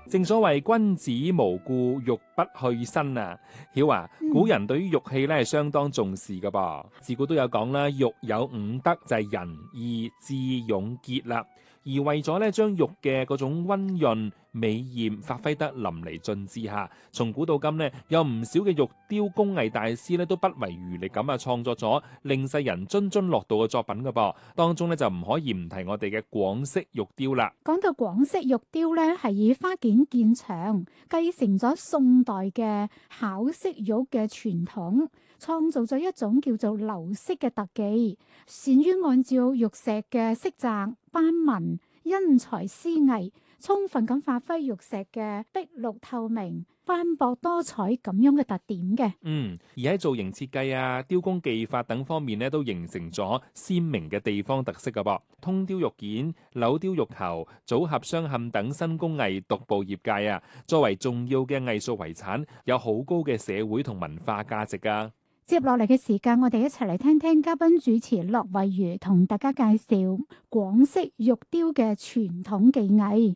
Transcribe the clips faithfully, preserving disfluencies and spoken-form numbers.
正所謂君子無故玉不去身啊，曉華，古人對於玉器咧係相當重視噶噃，自古都有講啦，玉有五德就係仁義智勇潔啦。而為咗咧將玉嘅嗰種溫潤美豔發揮得淋漓盡致下，從古到今呢，有唔少嘅玉雕工藝大師咧都不遺餘力咁啊創作咗令世人津津樂道嘅作品噶噃，當中咧就唔可以唔提我哋嘅廣式玉雕啦。 講到廣式玉雕咧，係以花件見長，繼承咗宋代嘅巧式玉嘅傳統，創造咗一種叫做流式嘅特技，善於按照玉石嘅色澤、斑紋、因材施藝，充分咁發揮玉石嘅碧綠透明、斑駁多彩咁樣嘅特點嘅。 嗯，而喺造型設計啊、雕工技法等方面咧，都形成咗鮮明嘅地方特色噶噃。通雕玉件、扭雕玉球、組合鑲嵌等新工藝獨步業界啊，作為重要嘅藝術遺產，有好高嘅社會同文化價值噶。 接落嚟嘅時間，我哋一齊嚟聽聽嘉賓主持駱惠如同大家介紹廣式玉雕嘅傳統技藝。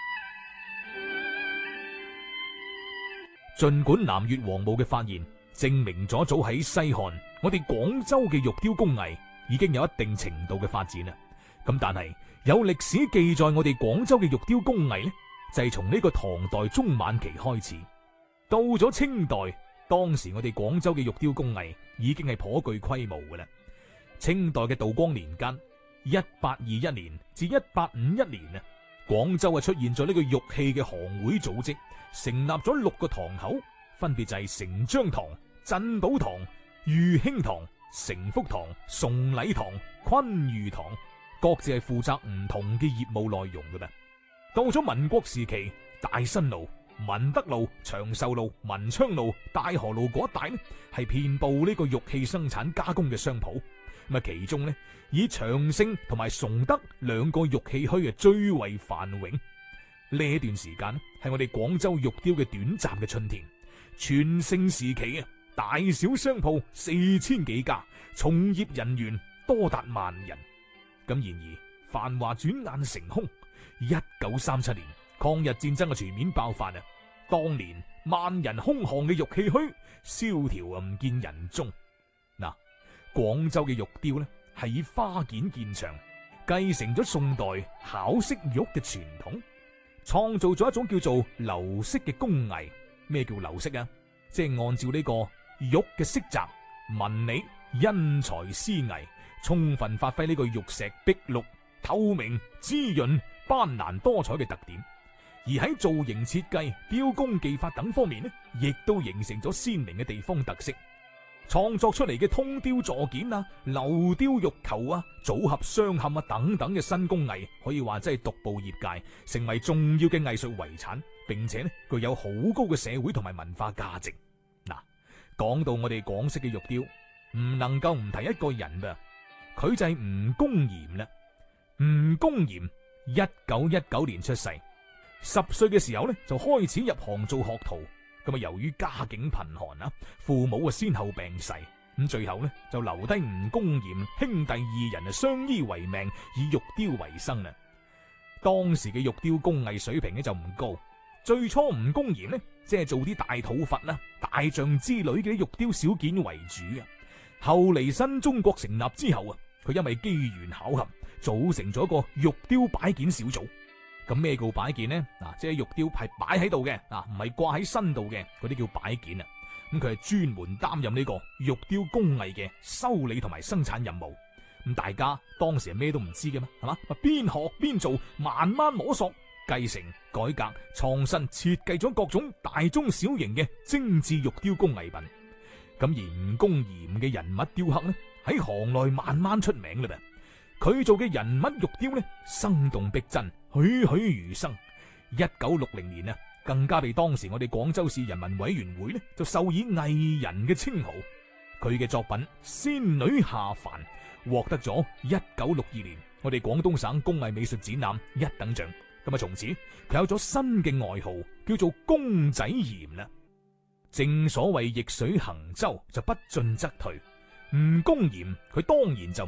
盡管南越王墓嘅發現證明咗早喺西漢，我哋廣州嘅玉雕工藝已經有一定程度嘅發展啦。咁但係有歷史記載，我哋廣州嘅玉雕工藝呢，就係從呢個唐代中晚期開始，到咗清代。當時我哋廣州嘅玉雕工藝已經係頗具規模嘅啦。清代嘅道光年間，一八二一年至一八五一年啊，廣州啊出現咗呢個玉器嘅行會組織，成立咗六個堂口，分別就係成章堂、鎮寶堂、裕興堂、成福堂、崇禮堂、昆裕堂，各自係負責唔同嘅業務內容嘅啦。到咗民國時期，大新路、文德路、長壽路、文昌路、大河路嗰一帶呢，係遍布呢個玉器生產加工嘅商鋪。咁啊，其中呢，以長勝同埋崇德兩個玉器墟啊最為繁榮。呢一段時間呢，係我哋廣州玉雕嘅短暫嘅春天。全盛時期啊，大小商鋪四千幾家，從業人員多達萬人。咁然而繁華轉眼成空。一九三七年。抗日戰爭嘅全面爆發啊！當年萬人空巷嘅玉器墟蕭條啊，唔見人蹤。嗱，廣州嘅玉雕呢，係以花件見長，繼承咗宋代巧式玉嘅傳統，創造咗一種叫做流式嘅工藝。咩叫流式啊？即係按照呢個玉嘅色澤、紋理、因材施藝，充分發揮呢個玉石碧綠、透明、滋潤、斑斕多彩嘅特點。而喺造型設計、雕工技法等方面呢，亦都形成咗鮮明嘅地方特色。創作出嚟嘅通雕座件啊、流雕玉球啊、組合鑲嵌啊等等嘅新工藝，可以話真係獨步業界，成為重要嘅藝術遺產，並且呢具有好高嘅社會同埋文化價值。嗱，講到我哋廣式嘅玉雕，唔能夠唔提一個人噃，佢就係吳公嚴啦。吳公嚴一九一九年出世。十歲嘅時候咧，就開始入行做學徒。咁啊，由於家境貧寒啊，父母啊先後病逝，咁最後咧就留低吳公嚴兄弟二人啊相依為命，以玉雕為生啦。當時嘅玉雕工藝水平咧就唔高，最初吳公嚴呢，即係做啲大肚佛啦、大象之類嘅玉雕小件為主啊。後嚟新中國成立之後啊，佢因為機緣巧合，組成咗一個玉雕擺件小組。咁咩叫擺件呢？嗱，即係玉雕係擺喺度嘅，嗱，唔係掛喺身度嘅，嗰啲叫擺件啊。咁佢係專門擔任呢個玉雕工藝嘅修理同埋生產任務。咁大家當時係咩都唔知嘅咩，係嘛？邊學邊做，慢慢摸索、繼承、改革、創新，設計咗各種大中小型嘅精緻玉雕工藝品。咁而吳公嚴嘅人物雕刻呢，喺行內慢慢出名啦。佢做嘅人物玉雕呢，生動逼真，栩栩如生。一九六零年啊，更加被當時我哋廣州市人民委員會呢就授以藝人嘅稱號。佢嘅作品《仙女下凡》獲得咗一九六二年我哋廣東省工藝美術展覽一等獎。咁啊，從此佢有咗新嘅外號，叫做公仔嚴啦。正所謂逆水行舟，就不進則退。吳公嚴佢當然就